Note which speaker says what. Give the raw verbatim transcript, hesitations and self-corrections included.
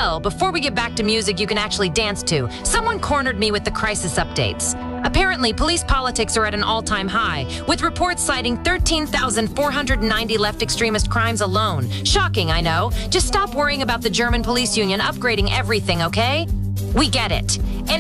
Speaker 1: So, before we get back to music you can actually dance to, someone cornered me with the crisis updates. Apparently, police politics are at an all-time high, with reports citing thirteen thousand four hundred ninety left extremist crimes alone. Shocking, I know. Just stop worrying about the German police union upgrading everything, okay? We get it.